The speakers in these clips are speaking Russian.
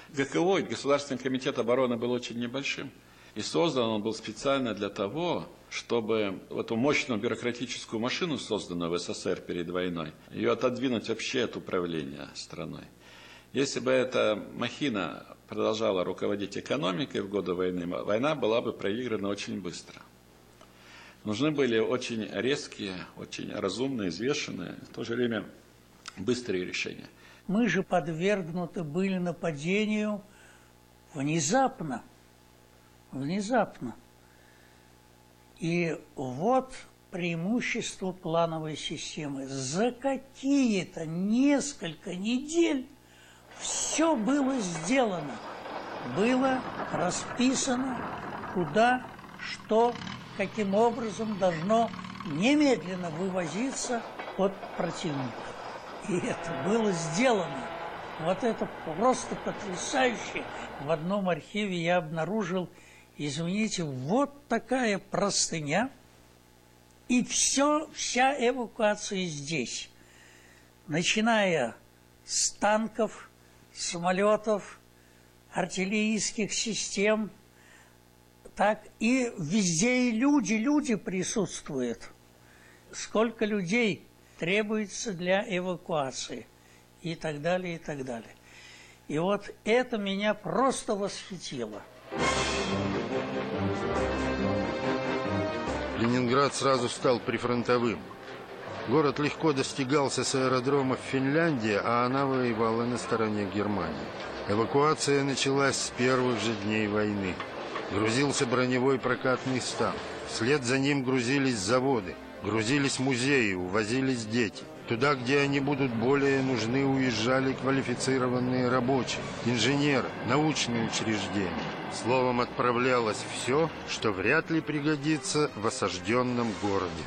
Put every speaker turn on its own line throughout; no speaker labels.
ГКО, Государственный комитет обороны, был очень небольшим. И создан он был специально для того, чтобы эту мощную бюрократическую машину, созданную в СССР перед войной, ее отодвинуть вообще от управления страной. Если бы эта махина продолжала руководить экономикой в годы войны, война была бы проиграна очень быстро. Нужны были очень резкие, очень разумные, взвешенные, в то же время быстрые решения.
Мы же подвергнуты были нападению внезапно. И вот преимущество плановой системы. За какие-то несколько недель все было сделано. Было расписано, куда, что, каким образом должно немедленно вывозиться от противника. И это было сделано. Вот это просто потрясающе. В одном архиве я обнаружил, извините, вот такая простыня, и вся эвакуация здесь. Начиная с танков, самолетов, артиллерийских систем, так и везде и люди присутствуют. Сколько людей требуется для эвакуации и так далее, и так далее. И вот это меня просто восхитило.
Ленинград сразу стал прифронтовым. Город легко достигался с аэродромов Финляндии, а она воевала на стороне Германии. Эвакуация началась с первых же дней войны. Грузился броневой прокатный стан. Вслед за ним грузились заводы, грузились музеи, увозились дети. Туда, где они будут более нужны, уезжали квалифицированные рабочие, инженеры, научные учреждения. Словом, отправлялось все, что вряд ли пригодится в осажденном городе.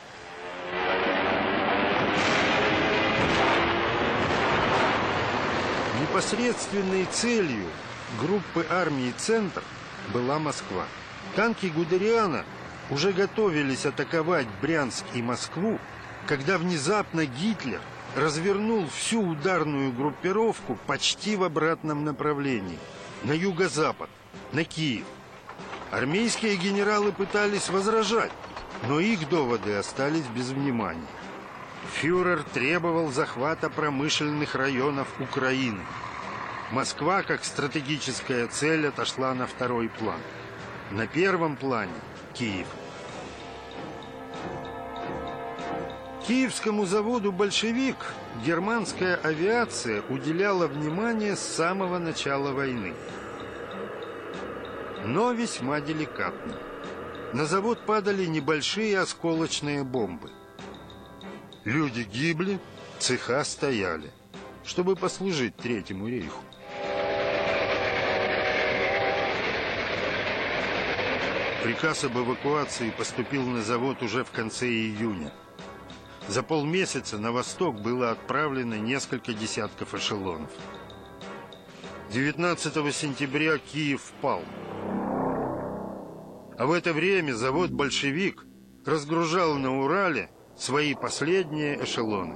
Непосредственной целью группы армии «Центр» была Москва. Танки Гудериана уже готовились атаковать Брянск и Москву, когда внезапно Гитлер развернул всю ударную группировку почти в обратном направлении, на юго-запад, на Киев. Армейские генералы пытались возражать, но их доводы остались без внимания. Фюрер требовал захвата промышленных районов Украины. Москва, как стратегическая цель, отошла на второй план. На первом плане – Киев. Киевскому заводу «Большевик» германская авиация уделяла внимание с самого начала войны. Но весьма деликатно. На завод падали небольшие осколочные бомбы. Люди гибли, цеха стояли, чтобы послужить Третьему рейху. Приказ об эвакуации поступил на завод уже в конце июня. За полмесяца на восток было отправлено несколько десятков эшелонов. 19 сентября Киев впал. А в это время завод «Большевик» разгружал на Урале свои последние эшелоны.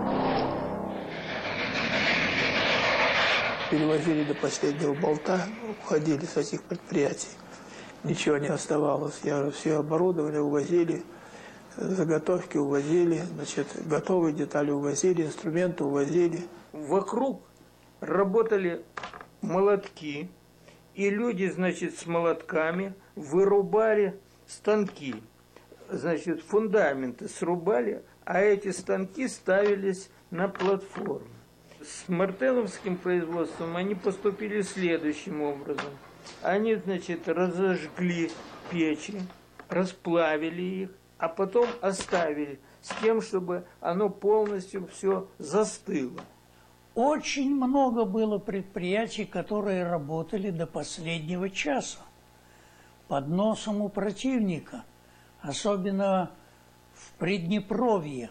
Перевозили до последнего болта, уходили с этих предприятий. Ничего не оставалось. Все оборудование увозили, заготовки увозили, готовые детали увозили, инструменты увозили.
Вокруг работали молотки, и люди, с молотками вырубали станки. Фундаменты срубали, а эти станки ставились на платформу. С мартеновским производством они поступили следующим образом. Они, разожгли печи, расплавили их, а потом оставили с тем, чтобы оно полностью все застыло.
Очень много было предприятий, которые работали до последнего часа под носом у противника, особенно в Приднепровье,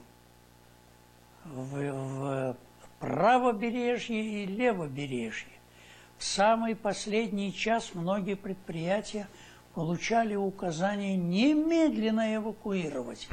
в правобережье и левобережье. В самый последний час многие предприятия получали указание немедленно эвакуировать.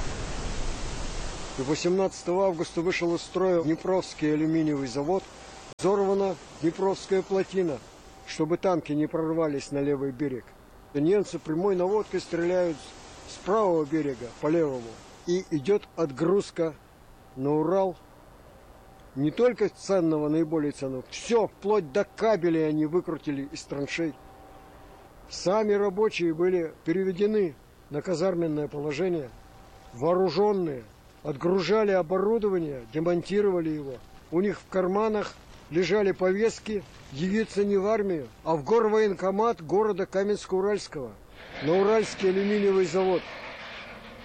18 августа вышел из строя Днепровский алюминиевый завод. Взорвана Днепровская плотина, чтобы танки не прорвались на левый берег. Немцы прямой наводкой стреляют с правого берега по левому. И идет отгрузка на Урал не только ценного, наиболее ценного. Все, вплоть до кабелей они выкрутили из траншей. Сами рабочие были переведены на казарменное положение, вооруженные, отгружали оборудование, демонтировали его. У них в карманах лежали повестки явиться не в армию, а в горвоенкомат города Каменска-Уральского, на Уральский алюминиевый завод.